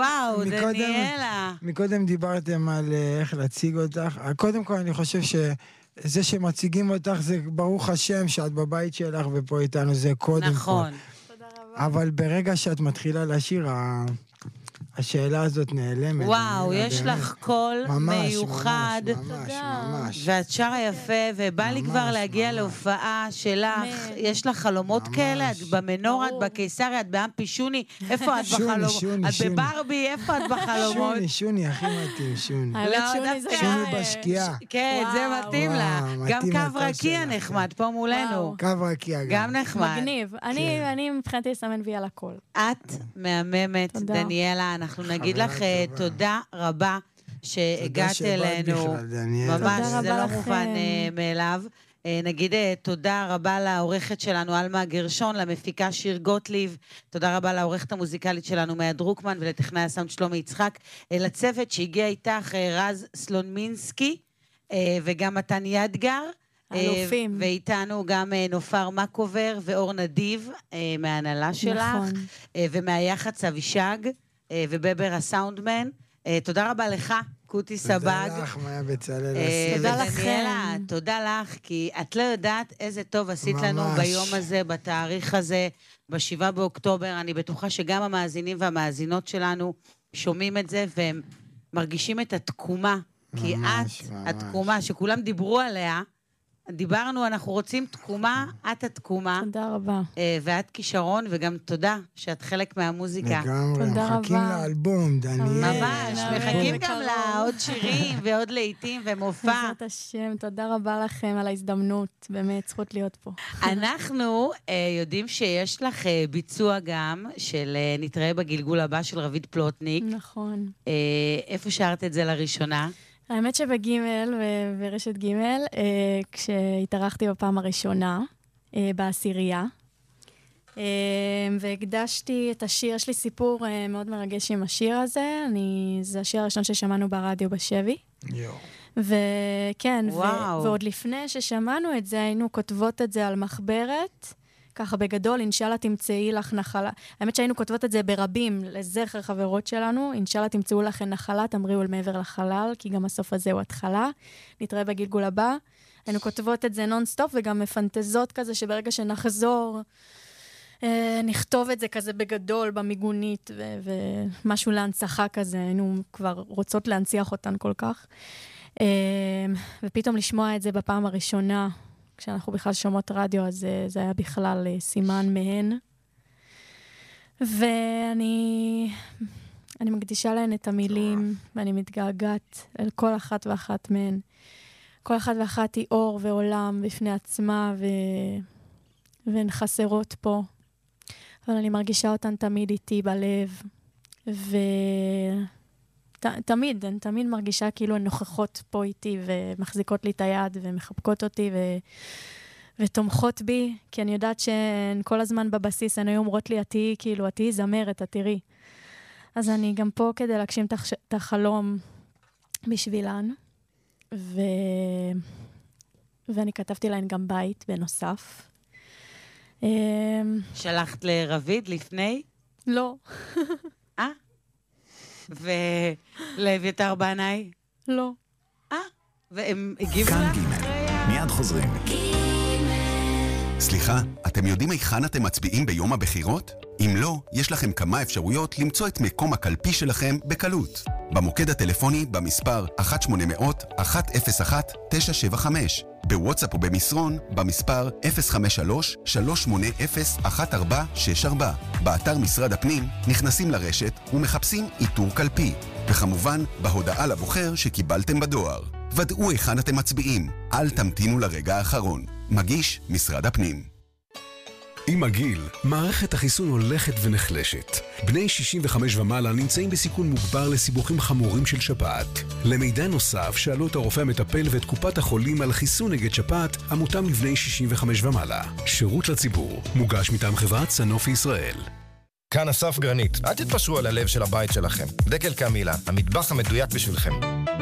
וואו, דניאלה. מקודם דיברתם על איך להציג אותך. קודם כל אני חושב שזה שמציגים אותך זה ברוך השם שאת בבית שלך ופה איתנו זה קודם כל. נכון. תודה רבה. אבל ברגע שאת מתחילה לשיר, השאלה הזאת נעלמת. וואו, יש לך קול מיוחד. ממש. ואת שרה יפה, ובא לי כבר להגיע להופעה שלך. יש לך חלומות כאלה? את במנורה, את בקיסריה, את באמפי שוני. איפה את בחלומות? את בברבי, איפה את בחלומות? שוני, הכי מתאים, שוני. שוני בשקיעה. כן, זה מתאים לה. גם קו רקיע נחמד, פה מולנו. קו רקיע גם נחמד. מגניב. אני מבחינתי אסמן וי על הכל. את מהממת, דניאלה. אנחנו נגיד לך תודה רבה שהגעת אלינו. ממש, זה לא מובן מאליו. נגיד תודה רבה לעורכת שלנו, אלמה גרשון, למפיקה שיר גוטליב, תודה רבה לעורכת המוזיקלית שלנו, מאיה דרוקמן, ולטכנאי הסאונד שלומי יצחק, לצוות שהגיע איתך, רז סלומינסקי, וגם מתן ידגר, אלופים. ואיתנו גם נופר מקובר ואור נדיב, מההנהלה שלך, ומהיחץ אבישג, ובבר הסאונדמן. תודה רבה לך, קוטי סבג. תודה לך, מאיה בצלאל. תודה לכם. תודה לך, כי את לא יודעת איזה טוב עשית לנו ביום הזה, בתאריך הזה, ב7 באוקטובר. אני בטוחה שגם המאזינים והמאזינות שלנו שומעים את זה, והם מרגישים את התקומה. כי את, התקומה, שכולם דיברו עליה, דיברנו, אנחנו רוצים תקומה, את התקומה. תודה רבה. ואת כישרון, וגם תודה שאת חלק מהמוזיקה. לגמרי, מחכים לאלבום, דניאל. ממש, מחכים גם לעוד שירים ועוד לעיתים ומופע. בעזרת השם, תודה רבה לכם על ההזדמנות, באמת זכות להיות פה. אנחנו יודעים שיש לך ביצוע גם של נתראה בגלגול הבא של רביד פלוטניק. נכון. איפה שרת את זה לראשונה? האמת שבגימל ורשת גימל, כשהתארחתי בפעם הראשונה בעשירייה, והקדשתי את השיר, יש לי סיפור מאוד מרגש עם השיר הזה, זה השיר הראשון ששמענו ברדיו בשבי. וכן, ועוד לפני ששמענו את זה, היינו כותבות את זה על מחברת, ככה בגדול, אינשאללה תמצאי לך נחלה. האמת שהיינו כותבות את זה ברבים, לזכר חברות שלנו, אינשאללה תמצאו לכם נחלה, תמריאו אל מעבר לחלל, כי גם הסוף הזה הוא התחלה. נתראה בגלגול הבא. היינו כותבות את זה נונסטופ, וגם מפנטזות כזה, שברגע שנחזור, נכתוב את זה כזה בגדול, במיגונית, ומשהו להנצחה כזה, היינו כבר רוצות להנציח אותן כל כך. ופתאום לשמוע את זה בפעם הראשונה, כשאנחנו בכלל שומעות רדיו, אז זה היה בכלל סימן מהן. ואני מקדישה להן את המילים, ואני מתגעגעת אל כל אחת ואחת מהן. כל אחת ואחת היא אור ועולם בפני עצמה, והן חסרות פה. אבל אני מרגישה אותן תמיד איתי בלב, תמיד, אני תמיד מרגישה כאילו הן נוכחות פה איתי, ומחזיקות לי את היד, ומחבקות אותי, ותומכות בי, כי אני יודעת שהן כל הזמן בבסיס, הן היו אומרות לי, את תהיי זמרת, את תראי. אז אני גם פה כדי להגשים את החלום בשבילן, ואני כתבתי להן גם בית בנוסף. שלחת לרביד לפני? לא. ולאביתר בנאי? לא. והם הגיבו כאן לך? ג' מיד חוזרים. סליחה, אתם יודעים היכן אתם מצביעים ביום הבחירות? אם לא, יש לכם כמה אפשרויות למצוא את מקום הקלפי שלכם בקלות. במוקד הטלפוני במספר 1-800-101-975, בוואטסאפ או במסרון במספר 053-380-1464, באתר משרד הפנים נכנסים לרשת ומחפשים איתור קלפי, וכמובן בהודעה לבוחר שקיבלתם בדואר. ודאו היכן אתם מצביעים, אל תמתינו לרגע האחרון. מגיש משרד הפנים. עם הגיל, מערכת החיסון הולכת ונחלשת. בני 65 ומעלה נמצאים בסיכון מוגבר לסיבוכים חמורים של שפעת. למידע נוסף, שאלו את הרופא המטפל ואת קופת החולים על חיסון נגד שפעת, המותאם לבני 65 ומעלה. שירות לציבור, מוגש מטעם חברת סנופי ישראל. כאן אסף גרנית, אל תתפשרו על הלב של הבית שלכם. דקל קמילה, המטבח המדויק בשבילכם.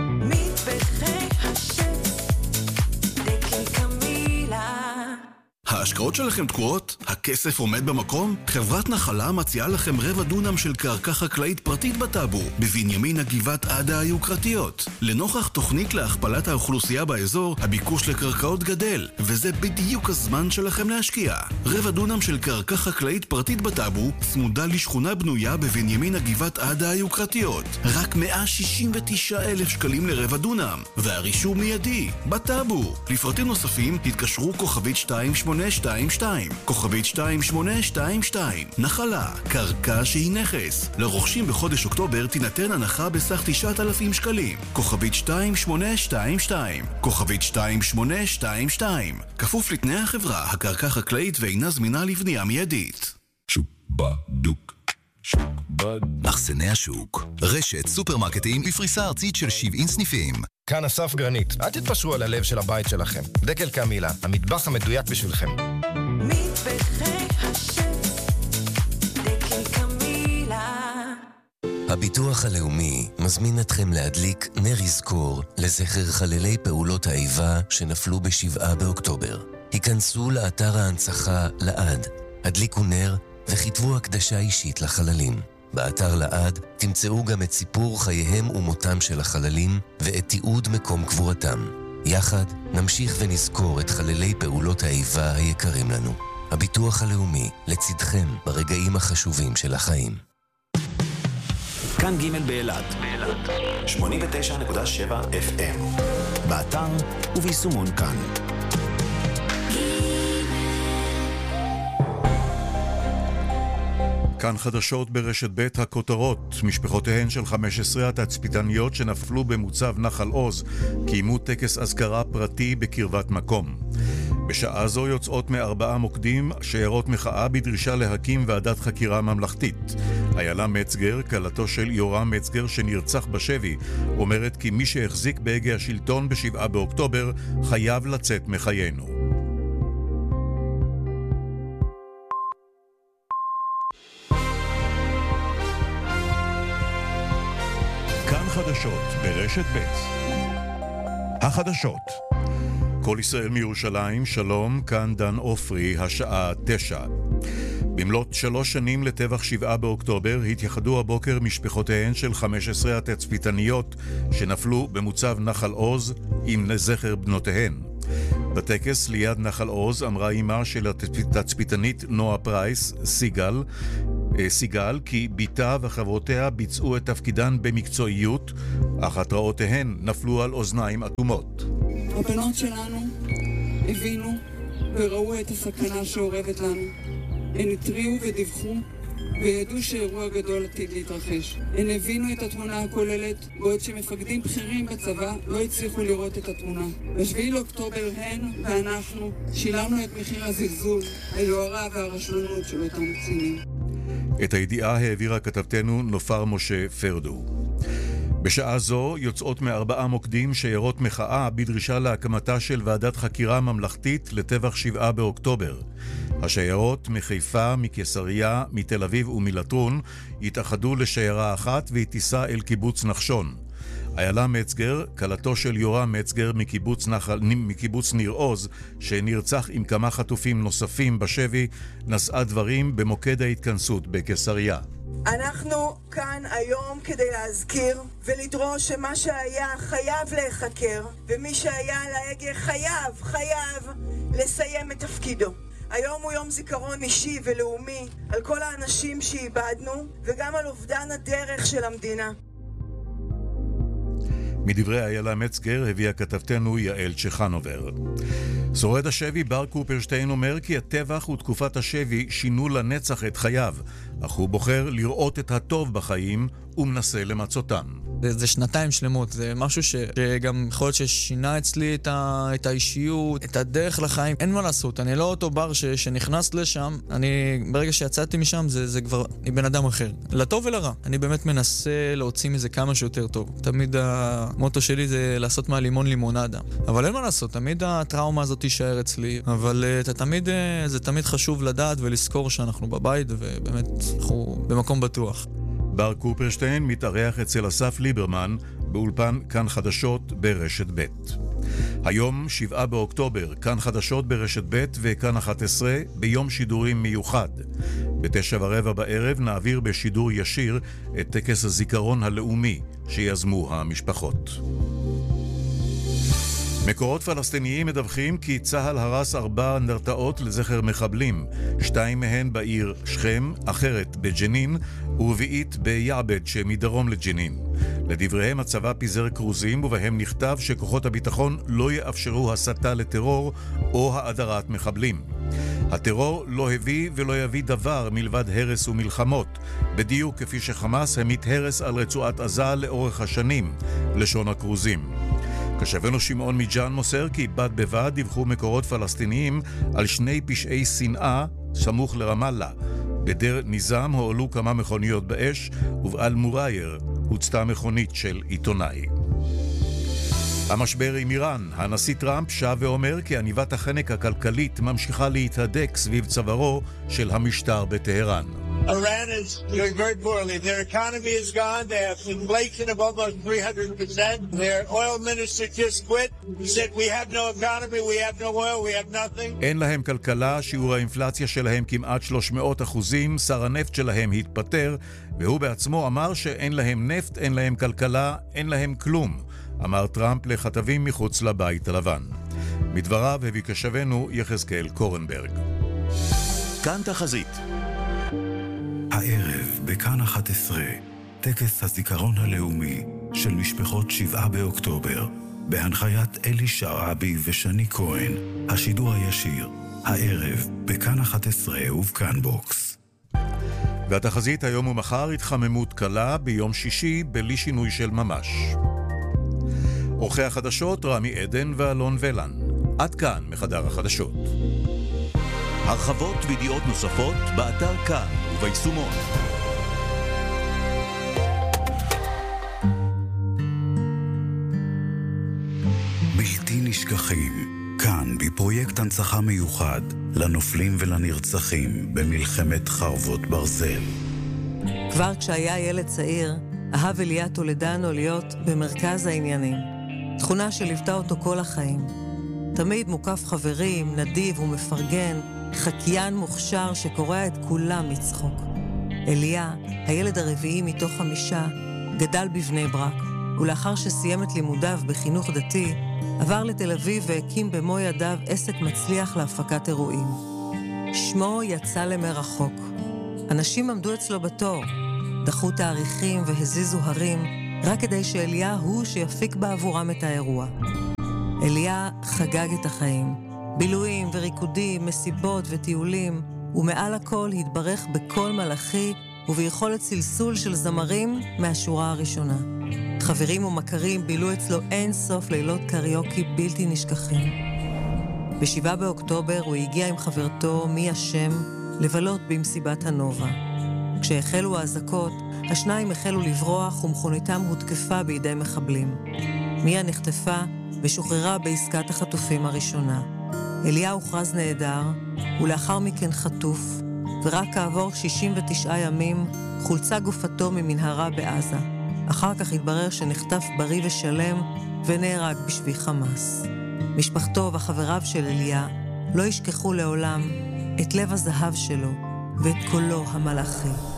מטבחי השם, דקל קמילה. ההשקעות שלכם תקועות? הכסף עומד במקום? חברת נחלה מציעה לכם רבע דונם של קרקע חקלאית פרטית בטאבו, בבנימין הגבעת עדה היוקרתיות. לנוכח תוכנית להכפלת האוכלוסייה באזור, הביקוש לקרקעות גדל, וזה בדיוק הזמן שלכם להשקיע. רבע דונם של קרקע חקלאית פרטית בטאבו, צמודה לשכונה בנויה בבנימין הגבעת עדה היוקרתיות. רק 169,000 שקלים לרבע דונם, והרישום מיידי, בטאבו. לפרטים נוספים, התקשרו כוכבית 2822, כוכבית 2822. נחלה, קרקע שהיא נכס. לרוכשים בחודש אוקטובר תינתן הנחה בסך 9,000 שקלים. כוכבית 2822, כוכבית 2822. כפוף לתנאי החברה, הקרקע חקלאית ואינה זמינה לבנייה מיידית. שוק בדוק. מחסני השוק, רשת סופרמרקטים בפריסה ארצית של 70 סניפים. כאן אסף גרנית, אל תתפשרו על הלב של הבית שלכם. דקל קמילה, המטבח המדויק בשבילכם. מטבחי השף, דקל קמילה. הביטוח הלאומי מזמין אתכם להדליק נר יזכור לזכר חללי פעולות האיבה שנפלו ב7 באוקטובר. היכנסו לאתר ההנצחה לעד, הדליקו נר וכתבו הקדשה אישית לחללים. באתר לעד תמצאו גם את סיפור חייהם ומותם של החללים ואת תיעוד מקום קבורתם. יחד נמשיך ונזכור את חללי פעולות האיבה היקרים לנו. הביטוח הלאומי לצדכם ברגעים החשובים של החיים. כאן ג' באילת 89.7 FM באתר וביישומון כאן. כאן חדשות ברשת ב' הכותרות. משפחותיהן של 15 התצפיתניות שנפלו במוצב נחל עוז קיימו טקס אזכרה פרטי בקרבת מקום. בשעה זו יוצאות מ4 מוקדים שיירות מחאה בדרישה להקים ועדת חקירה ממלכתית. איילה מצגר, כלתו של יורם מצגר שנרצח בשבי, אומרת כי מי שהחזיק בהגה השלטון ב7 באוקטובר חייב לצאת מחיינו. כאן חדשות ברשת ב'. החדשות. כל ישראל מירושלים, שלום, כאן דן אופרי, השעה 9. במלאת 3 שנים לטבח 7 באוקטובר התייחדו הבוקר משפחותיהן של 15 התצפיתניות שנפלו במוצב נחל עוז עם זכר בנותיהן. בטקס ליד נחל עוז אמרה אימה של התצפיתנית נועה פרייס, סיגל, כי ביתה וחברותיה ביצעו את תפקידן במקצועיות, אך התרעותיהן נפלו על אוזניים אטומות. הבנות שלנו הבינו וראו את הסכנה שעורבת לנו. הן התריעו ודיווחו וידעו שאירוע גדול עתיד להתרחש. הן הבינו את התמונה הכוללת, בעוד שמפקדים בכירים בצבא לא הצליחו לראות את התמונה. ב7 לאוקטובר הן ואנחנו שילמנו את מחיר הזלזול, היוהרה והרשלנות של אותם קצינים. את הידיעה העבירה כתבתנו נופר משה פרדו. בשעה זו יוצאות מ4 מוקדים שיירות מחאה בדרישה להקמתה של ועדת חקירה ממלכתית לטבח 7 באוקטובר. השיירות מחיפה, מקיסריה, מתל אביב ומלטרון התאחדו לשיירה אחת והיא טיסה אל קיבוץ נחשון. איילה מצגר, כלתו של יורם מצגר מקיבוץ ניר עוז, שנרצח עם כמה חטופים נוספים בשבי, נשאה דברים במוקד ההתכנסות בקיסריה. אנחנו כאן היום כדי להזכיר ולדרוש שמה שהיה חייב להיחקר, ומי שהיה על ההגה חייב לסיים את תפקידו. היום הוא יום זיכרון אישי ולאומי על כל האנשים שאיבדנו וגם על אובדן הדרך של המדינה. מדברי איילה מצגר הביאה כתבתנו יעל צ'חנובר. שורד השבי בר קופרשטיין אומר כי הטבח ותקופת השבי שינו לנצח את חייו, אך הוא בוחר לראות את הטוב בחיים ומנסה למצותם. זה 2 שלמות, זה משהו שגם יכול להיות ששינה אצלי את האישיות, את הדרך לחיים. אין מה לעשות, אני לא אותו בר שנכנס לשם, ברגע שיצאתי משם זה כבר, אני בן אדם אחר. לטוב ולרע, אני באמת מנסה להוציא מזה כמה שיותר טוב. תמיד המוטו שלי זה לעשות מהלימון לימונדה. אבל אין מה לעשות, תמיד הטראומה הזאת תישאר אצלי, אבל זה תמיד חשוב לדעת ולזכור שאנחנו בבית, ובאמת אנחנו במקום בטוח. בר קופרשטיין מתארח אצל אסף ליברמן באולפן כאן חדשות ברשת ב'. היום, 7 באוקטובר, כאן חדשות ברשת ב' וכאן 11, ביום שידורים מיוחד. ב9:15 בערב נעביר בשידור ישיר את טקס הזיכרון הלאומי שיזמו המשפחות. מקורות פלסטיניים מדווחים כי צהל הרס 4 אנדרטאות לזכר מחבלים, 2 מהן בעיר שכם, אחרת בג'נין ורביעית ביעבד שמדרום לג'נין. לדבריהם הצבא פיזר קרוזים ובהם נכתב שכוחות הביטחון לא יאפשרו הסתה לטרור או האדרת מחבלים. הטרור לא הביא ולא יביא דבר מלבד הרס ומלחמות, בדיוק כפי שחמאס המית הרס על רצועת עזה לאורך השנים, לשון הקרוזים. כשבנו שמעון מג'אן מוסר כי בד בבד דיווחו מקורות פלסטיניים על 2 פשעי שנאה סמוך לרמאללה. בדיר ניזם הועלו כמה מכוניות באש, ובאל מורייר הוצתה מכונית של עיתונאי. המשבר עם איראן, הנשיא טראמפ שב ואומר כי עניבת החנק הכלכלית ממשיכה להתהדק סביב צווארו של המשטר בטהרן. Iran is doing very poorly. Their economy is gone. They have inflation of almost 300%. Their oil minister just quit. He said, we have no economy, we have no oil, we have nothing. אין להם כלכלה, שיעור האינפלציה שלהם כמעט 300%, שר הנפט שלהם התפטר, והוא בעצמו אמר שאין להם נפט, אין להם כלכלה, אין להם כלום, אמר טראמפ לכתבים מחוץ לבית הלבן. מדבריו הביא כשבנו יחזקאל קורנברג. כאן תחזית. הערב בכאן 11, טקס הזיכרון הלאומי של משפחות 7 באוקטובר, בהנחיית אלי שרעבי ושני כהן, השידור הישיר, הערב בכאן 11 ובכאן בוקס. והתחזית היום ומחר התחממות קלה, ביום שישי בלי שינוי של ממש. עורכי החדשות רמי עדן ואלון ולן. עד כאן מחדר החדשות. הרחבות וידיעות נוספות באתר כאן וביישומון. בלתי נשכחים, כאן בפרויקט הנצחה מיוחד לנופלים ולנרצחים במלחמת חרבות ברזל. כבר כשהיה ילד צעיר, אהב אליה טולדנו להיות במרכז העניינים. תכונה שליוותה אותו כל החיים. תמיד מוקף חברים, נדיב ומפרגן, חקיין מוכשר שקורא את כולם מצחוק. אליה, הילד הרביעי מתוך 5, גדל בבני ברק, ולאחר שסיים את לימודיו בחינוך דתי, עבר לתל אביב והקים במו ידיו עסק מצליח להפקת אירועים. שמו יצא למרחוק. אנשים עמדו אצלו בתור, דחו תאריכים והזיזו הרים, רק כדי שאליה הוא שיפיק בעבורם את האירוע. אליה חגג את החיים. בילויים וריקודים, מסיבות וטיולים, ומעל הכל התברך בקול מלאכי וביכולת סלסול של זמרים מהשורה הראשונה. חברים ומכרים בילו אצלו אין סוף לילות קריוקי בלתי נשכחים. ב7 באוקטובר הוא הגיע עם חברתו מיה שם לבלות במסיבת הנובה. כשהחלו האזעקות, השניים החלו לברוח ומכוניתם הותקפה בידי מחבלים. מיה נחטפה ושוחררה בעסקת החטופים הראשונה. אליה הוכרז נהדר, ולאחר מכן חטוף, ורק כעבור 69 ימים חולצה גופתו ממנהרה בעזה. אחר כך התברר שנחטף בריא ושלם ונהרג בשבי חמאס. משפחתו וחבריו של אליה לא ישכחו לעולם את לב הזהב שלו ואת קולו המלאכי.